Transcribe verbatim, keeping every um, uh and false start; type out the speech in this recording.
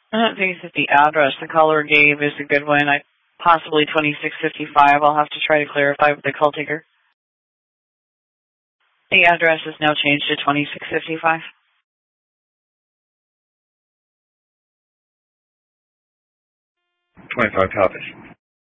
I don't think that the address the caller gave is a good one. I possibly twenty-six fifty-five. I'll have to try to clarify with the call taker. The address is now changed to twenty-six fifty-five. twenty-five copies.